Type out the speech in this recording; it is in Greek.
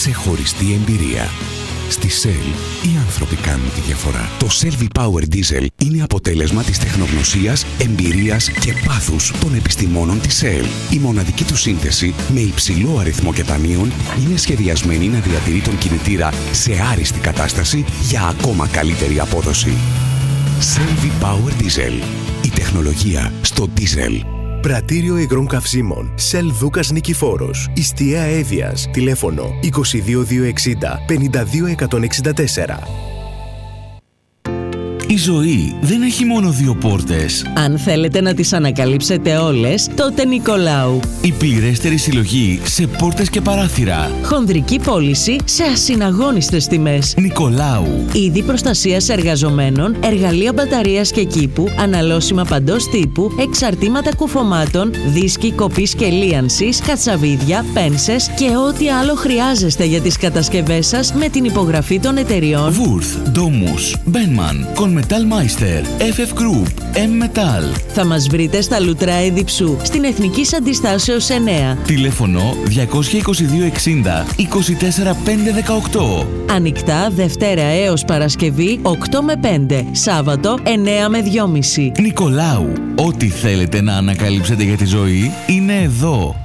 Ξεχωριστή εμπειρία. Στη Shell οι άνθρωποι κάνουν τη διαφορά. Το Shell V-Power Diesel είναι αποτέλεσμα της τεχνογνωσίας, εμπειρίας και πάθους των επιστημόνων της Shell. Η μοναδική του σύνθεση με υψηλό αριθμό κετανίων είναι σχεδιασμένη να διατηρεί τον κινητήρα σε άριστη κατάσταση για ακόμα καλύτερη απόδοση. Shell V-Power Diesel. Η τεχνολογία στο diesel. Πρατήριο υγρών καυσίμων Shell Δούκας Νικηφόρος. Ιστία Εύβοιας. Τηλέφωνο 22260 52164. Η ζωή δεν έχει μόνο δύο πόρτες. Αν θέλετε να τις ανακαλύψετε όλες, τότε Νικολάου. Η πληρέστερη συλλογή σε πόρτες και παράθυρα. Χονδρική πώληση σε ασυναγώνιστες τιμές. Νικολάου. Είδη προστασίας εργαζομένων, εργαλεία μπαταρίας και κήπου, αναλώσιμα παντός τύπου, εξαρτήματα κουφωμάτων, δίσκοι κοπής και λίανσης, κατσαβίδια, πένσες και ό,τι άλλο χρειάζεστε για τις κατασκευές σας με την υπογραφή των εταιριών Wurth, Domus, Benman, Metal Meister, FF Group, M-Metal. Θα μας βρείτε στα Λουτρά Εδιψού, στην Εθνικής Αντιστάσεως 9. Τηλέφωνο 222 60 24 518. Ανοιχτά Δευτέρα έως Παρασκευή 8 με 5. Σάββατο 9 με 2,5. Νικολάου. Ό,τι θέλετε να ανακαλύψετε για τη ζωή είναι εδώ.